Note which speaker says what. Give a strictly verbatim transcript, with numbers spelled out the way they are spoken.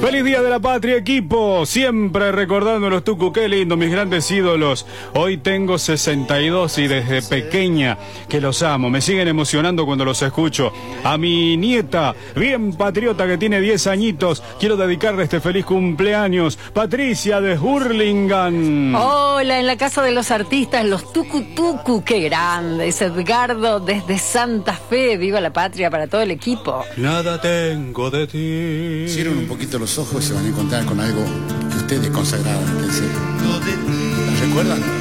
Speaker 1: Feliz Día de la Patria, equipo. Siempre recordando a los Tucu, qué lindo, mis grandes ídolos. Hoy tengo sesenta y dos y desde pequeña que los amo. Me siguen emocionando cuando los escucho. A mi nieta, bien patriota, que tiene diez añitos, quiero dedicarle este feliz cumpleaños. Patricia de Hurlingham.
Speaker 2: Hola, en la casa de los artistas, los Tucu Tucu. Qué grande. Es Edgardo desde Santa Fe. Viva la patria para todo el equipo.
Speaker 1: Nada tengo de ti.
Speaker 3: Cierren un poquito los ojos y se van a encontrar con algo que ustedes consagraron. ¿La recuerdan?